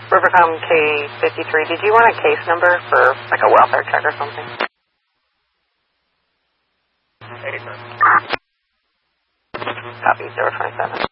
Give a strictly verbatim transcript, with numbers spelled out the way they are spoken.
Rivercom K fifty-three, did you want a case number for like a welfare check or something? eighty-seven. Copy, zero twenty-seven.